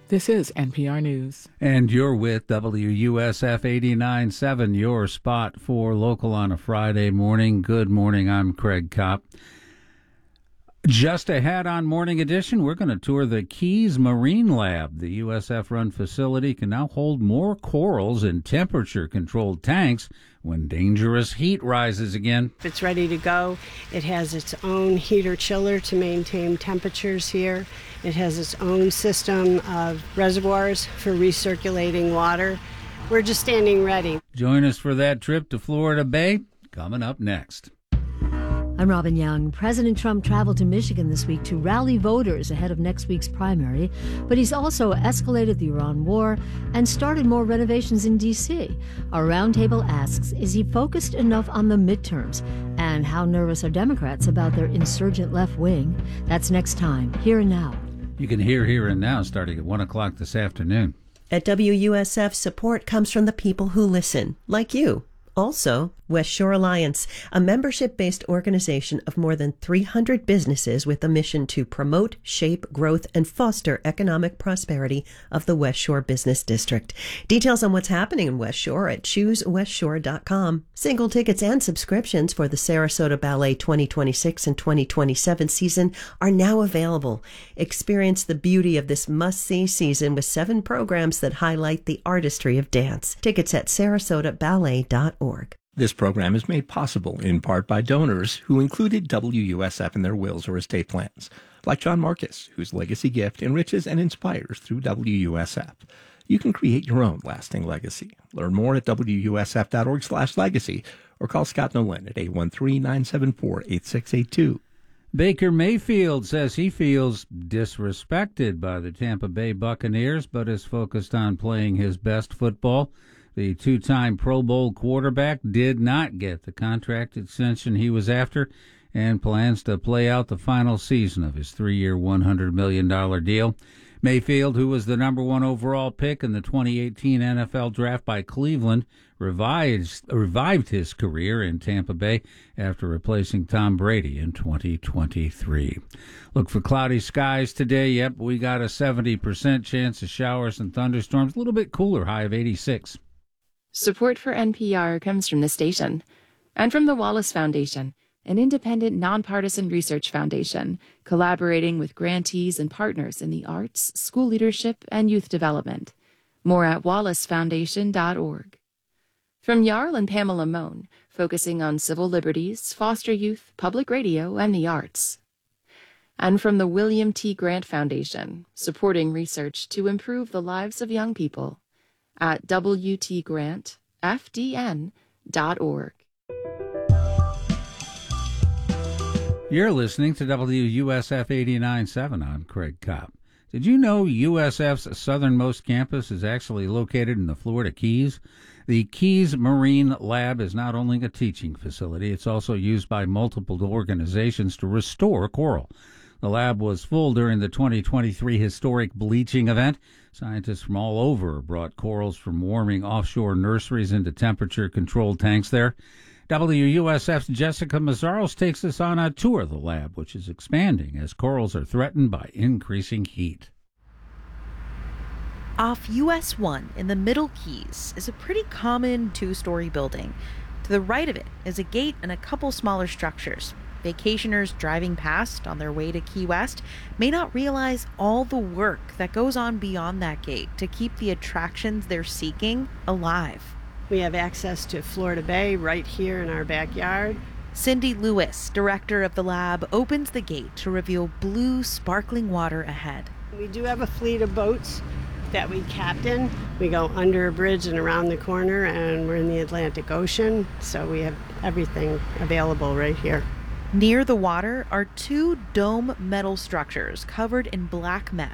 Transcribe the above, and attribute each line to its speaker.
Speaker 1: This is NPR News.
Speaker 2: And you're with WUSF 89.7, your spot for local on a Friday morning. Good morning, I'm Craig Kopp. Just ahead on Morning Edition, we're going to tour the Keys Marine Lab. The USF-run facility can now hold more corals in temperature-controlled tanks when dangerous heat rises again.
Speaker 3: It's ready to go. It has its own heater chiller to maintain temperatures here. It has its own system of reservoirs for recirculating water. We're just standing ready.
Speaker 2: Join us for that trip to Florida Bay, coming up next.
Speaker 4: I'm Robin Young. President Trump traveled to Michigan this week to rally voters ahead of next week's primary, but he's also escalated the Iran war and started more renovations in D.C. Our roundtable asks, is he focused enough on the midterms? And how nervous are Democrats about their insurgent left wing? That's next time, Here and Now.
Speaker 2: You can hear Here and Now starting at 1 o'clock this afternoon.
Speaker 5: At WUSF, support comes from the people who listen, like you. Also, West Shore Alliance, a membership-based organization of more than 300 businesses with a mission to promote, shape, growth, and foster economic prosperity of the West Shore Business District. Details on what's happening in West Shore at choosewestshore.com. Single tickets and subscriptions for the Sarasota Ballet 2026 and 2027 season are now available. Experience the beauty of this must-see season with 7 programs that highlight the artistry of dance. Tickets at sarasotaballet.org.
Speaker 6: This program is made possible in part by donors who included WUSF in their wills or estate plans, like John Marcus, whose legacy gift enriches and inspires through WUSF. You can create your own lasting legacy. Learn more at WUSF.org/legacy or call Scott Nolan at 813-974-8682.
Speaker 2: Baker Mayfield says he feels disrespected by the Tampa Bay Buccaneers, but is focused on playing his best football. The two-time Pro Bowl quarterback did not get the contract extension he was after and plans to play out the final season of his 3-year, $100 million deal. Mayfield, who was the number 1 overall pick in the 2018 NFL Draft by Cleveland, revived his career in Tampa Bay after replacing Tom Brady in 2023. Look for cloudy skies today. Yep, we got a 70% chance of showers and thunderstorms. A little bit cooler, high of 86.
Speaker 7: Support for NPR comes from the station and from the Wallace Foundation, an independent, nonpartisan research foundation collaborating with grantees and partners in the arts, school leadership, and youth development. More at wallacefoundation.org. From Jarl and Pamela Mohn, focusing on civil liberties, foster youth, public radio, and the arts. And from the William T. Grant Foundation, supporting research to improve the lives of young people. At WTGrantFDN.org.
Speaker 2: You're listening to WUSF 89.7. I'm Craig Kopp. Did you know USF's southernmost campus is actually located in the Florida Keys? The Keys Marine Lab is not only a teaching facility, it's also used by multiple organizations to restore coral. The lab was full during the 2023 historic bleaching event. Scientists from all over brought corals from warming offshore nurseries into temperature-controlled tanks there. WUSF's Jessica Mazzaros takes us on a tour of the lab, which is expanding as corals are threatened by increasing heat.
Speaker 8: Off US 1 in the Middle Keys is a pretty common 2-story building. To the right of it is a gate and a couple smaller structures. Vacationers driving past on their way to Key West may not realize all the work that goes on beyond that gate to keep the attractions they're seeking alive.
Speaker 3: We have access to Florida Bay right here in our backyard.
Speaker 8: Cindy Lewis, director of the lab, opens the gate to reveal blue, sparkling water ahead.
Speaker 3: We do have a fleet of boats that we captain. We go under a bridge and around the corner, and we're in the Atlantic Ocean, so we have everything available right here.
Speaker 8: Near the water are 2 dome metal structures covered in black mesh